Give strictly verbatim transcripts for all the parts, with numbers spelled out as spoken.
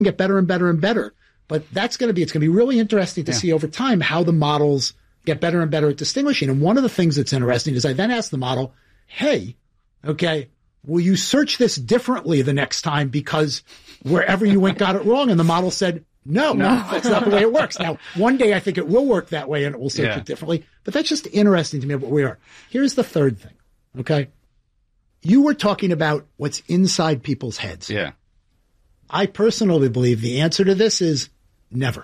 get better and better and better. But that's going to be, it's going to be really interesting to yeah. see over time how the models get better and better at distinguishing. And one of the things that's interesting is I then asked the model, hey, okay, will you search this differently the next time because wherever you went got it wrong? And the model said, no, no, that's not the way it works. Now, one day I think it will work that way and it will search yeah. it differently. But that's just interesting to me what we are. Here's the third thing, okay? You were talking about what's inside people's heads. Yeah. I personally believe the answer to this is never.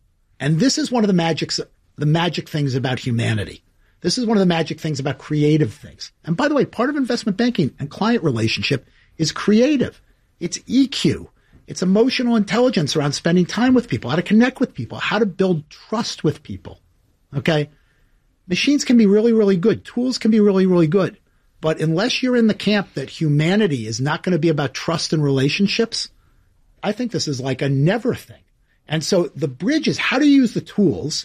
And this is one of the magics, the magic things about humanity. This is one of the magic things about creative things. And by the way, part of investment banking and client relationship is creative. It's E Q. It's emotional intelligence around spending time with people, how to connect with people, how to build trust with people. Okay? Machines can be really, really good. Tools can be really, really good. But unless you're in the camp that humanity is not going to be about trust and relationships, I think this is like a never thing. And so the bridge is how to use the tools,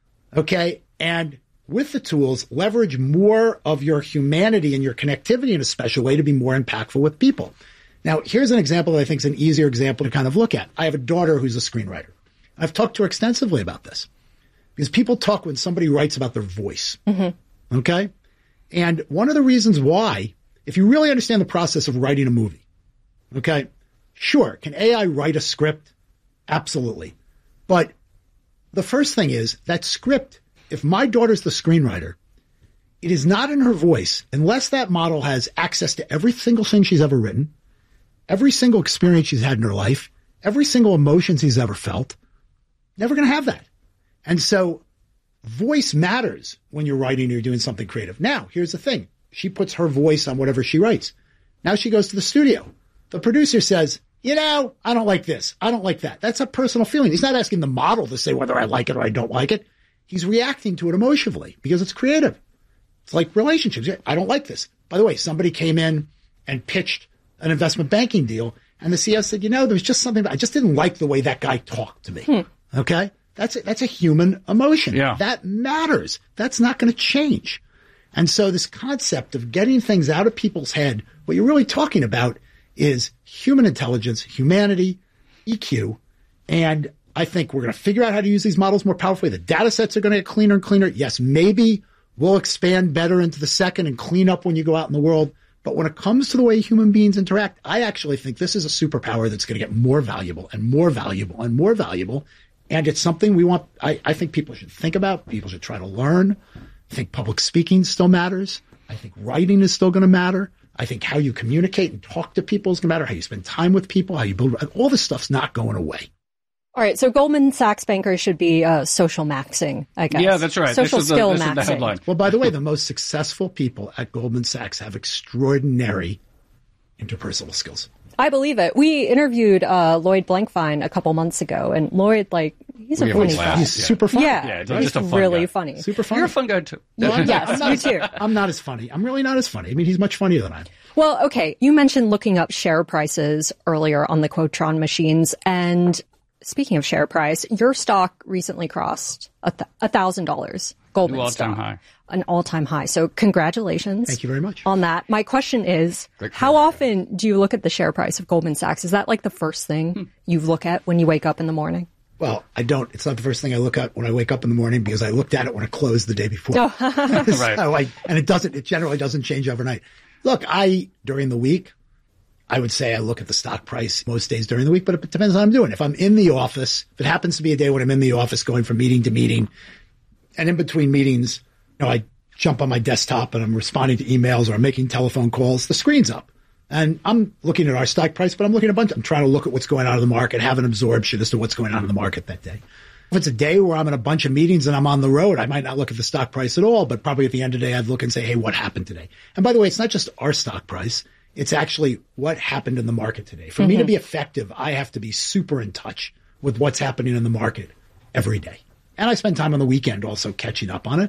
okay, and with the tools, leverage more of your humanity and your connectivity in a special way to be more impactful with people. Now, here's an example that I think is an easier example to kind of look at. I have a daughter who's a screenwriter. I've talked to her extensively about this because people talk when somebody writes about their voice, mm-hmm. okay? And one of the reasons why, if you really understand the process of writing a movie, okay, sure, can A I write a script? Absolutely. But the first thing is that script, if my daughter's the screenwriter, it is not in her voice unless that model has access to every single thing she's ever written, every single experience she's had in her life, every single emotion she's ever felt. Never going to have that. And so voice matters when you're writing or you're doing something creative. Now, here's the thing. She puts her voice on whatever she writes. Now she goes to the studio. The producer says, you know, I don't like this. I don't like that. That's a personal feeling. He's not asking the model to say whether I like it or I don't like it. He's reacting to it emotionally because it's creative. It's like relationships. I don't like this. By the way, somebody came in and pitched an investment banking deal, and the C E O said, you know, there was just something, I just didn't like the way that guy talked to me. Hmm. Okay? That's a, that's a human emotion. Yeah. That matters. That's not going to change. And so this concept of getting things out of people's head, what you're really talking about is human intelligence, humanity, E Q. And I think we're going to figure out how to use these models more powerfully. The data sets are going to get cleaner and cleaner. Yes, maybe we'll expand better into the second and clean up when you go out in the world. But when it comes to the way human beings interact, I actually think this is a superpower that's going to get more valuable and more valuable and more valuable. And it's something we want, I, I think people should think about. People should try to learn. I think public speaking still matters. I think writing is still going to matter. I think how you communicate and talk to people is going to matter. How you spend time with people, how you build, all this stuff's not going away. All right. So Goldman Sachs bankers should be uh, social maxing, I guess. Yeah, that's right. Social this is skill the, this maxing. Is the headline. Well, by the way, the most successful people at Goldman Sachs have extraordinary interpersonal skills. I believe it. We interviewed uh, Lloyd Blankfein a couple months ago, and Lloyd, like, he's a funny guy. He's yeah. super funny. Yeah, yeah he's he's just a fun really guy. funny. Super funny. You're a fun guy, too. Well, yes, not, you too. I'm not as funny. I'm really not as funny. I mean, he's much funnier than I am. Well, okay, you mentioned looking up share prices earlier on the Quotron machines, and speaking of share price, your stock recently crossed a th- one thousand dollars. Goldman New stock. all-time high. An all-time high. So congratulations. Thank you very much. On that. My question is, how often do you look at the share price of Goldman Sachs? Is that like the first thing hmm. you look at when you wake up in the morning? Well, I don't. It's not the first thing I look at when I wake up in the morning because I looked at it when it closed the day before. Oh. Right. So I, and it doesn't, it generally doesn't change overnight. Look, I, during the week, I would say I look at the stock price most days during the week, but it depends on what I'm doing. If I'm in the office, if it happens to be a day when I'm in the office going from meeting to meeting, and in between meetings, you know, I jump on my desktop and I'm responding to emails or I'm making telephone calls, the screen's up. And I'm looking at our stock price, but I'm looking at a bunch. I'm trying to look at what's going on in the market, have an absorption as to what's going on in the market that day. If it's a day where I'm in a bunch of meetings and I'm on the road, I might not look at the stock price at all, but probably at the end of the day, I'd look and say, hey, what happened today? And by the way, it's not just our stock price. It's actually what happened in the market today. For mm-hmm. me to be effective, I have to be super in touch with what's happening in the market every day. And I spend time on the weekend also catching up on it.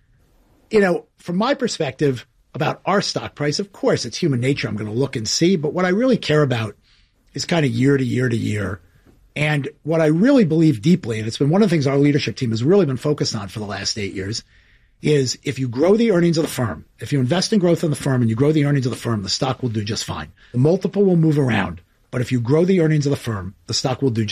You know, from my perspective about our stock price, of course, it's human nature. I'm going to look and see. But what I really care about is kind of year to year to year. And what I really believe deeply, and it's been one of the things our leadership team has really been focused on for the last eight years, is if you grow the earnings of the firm, if you invest in growth in the firm and you grow the earnings of the firm, the stock will do just fine. The multiple will move around, But if you grow the earnings of the firm, the stock will do